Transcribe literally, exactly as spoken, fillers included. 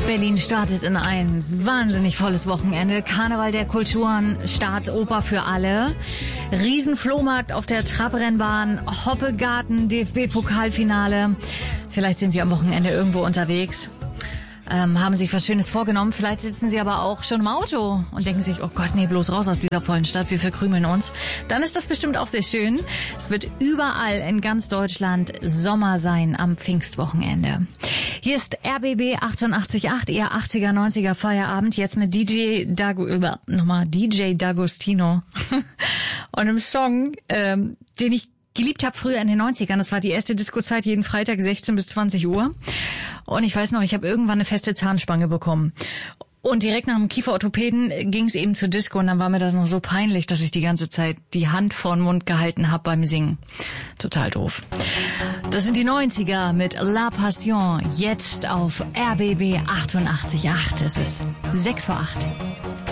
Berlin startet in ein wahnsinnig volles Wochenende. Karneval der Kulturen, Staatsoper für alle, Riesenflohmarkt auf der Trabrennbahn, Hoppegarten, D F B-Pokalfinale. Vielleicht sind Sie am Wochenende irgendwo unterwegs, ähm, haben sich was Schönes vorgenommen. Vielleicht sitzen Sie aber auch schon im Auto und denken sich, oh Gott, nee, bloß raus aus dieser vollen Stadt, wir verkrümeln uns. Dann ist das bestimmt auch sehr schön. Es wird überall in ganz Deutschland Sommer sein am Pfingstwochenende. Hier ist R B B achtundachtzig Komma acht, Ihr achtziger, neunziger Feierabend, jetzt mit D J Dago, nochmal D J D'Agostino und einem Song, ähm, den ich geliebt habe früher in den neunzigern. Das war die erste Disco-Zeit, jeden Freitag sechzehn bis zwanzig Uhr. Und ich weiß noch, ich habe irgendwann eine feste Zahnspange bekommen. Und direkt nach dem Kieferorthopäden ging es eben zur Disco und dann war mir das noch so peinlich, dass ich die ganze Zeit die Hand vor den Mund gehalten habe beim Singen. Total doof. Das sind die neunziger mit La Passion, jetzt auf R B B achtundachtzig Komma acht. Es ist sechs vor acht.